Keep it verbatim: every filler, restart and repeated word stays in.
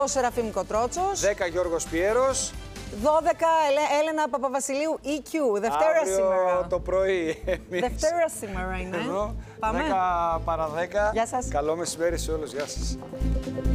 Σεραφείμ Κοτρότσος. δέκα Γιώργος Πιέρος. δώδεκα Ελέ, Έλενα Παπαβασιλείου ι κιου. Δευτέρα Αύριο σήμερα. το πρωί. Εμείς. Δευτέρα σήμερα είναι. Εδώ, Πάμε. δέκα παρά δέκα. Γεια σας. Καλό μεσημέρι σε όλους. Γεια σας.